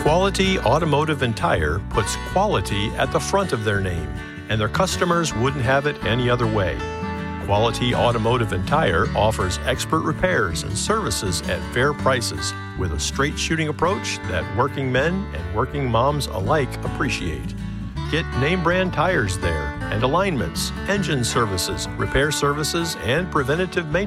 Quality Automotive and Tire puts quality at the front of their name, and their customers wouldn't have it any other way. Quality Automotive and Tire offers expert repairs and services at fair prices with a straight shooting approach that working men and working moms alike appreciate. Get name brand tires there and alignments, engine services, repair services, and preventative maintenance.